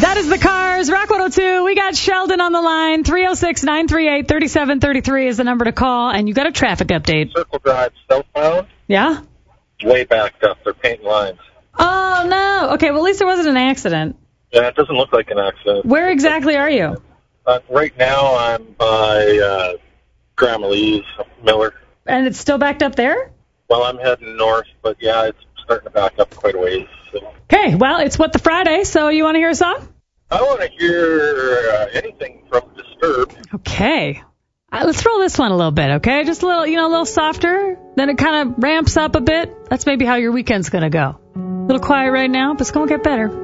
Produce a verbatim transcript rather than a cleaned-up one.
That is the Cars, Rock one oh two. We got Sheldon on the line. three oh six, nine three eight, three seven three three is the number to call, and you got a traffic update. Circle Drive southbound. Yeah? Way backed up. They're painting lines. Oh, no. Okay, well, at least there wasn't an accident. Yeah, it doesn't look like an accident. Where exactly are you? Uh, right now I'm by uh, Grandma Lee's, Miller. And it's still backed up there? Well, I'm heading north, but yeah, it's starting to back up quite a ways. So. Okay, well, it's What the Friday, so you want to hear a song? I want to hear uh, anything from Disturbed. Okay. Uh, let's roll this one a little bit, okay? Just a little, you know, a little softer. Then it kind of ramps up a bit. That's maybe how your weekend's going to go. A little quiet right now, but it's going to get better.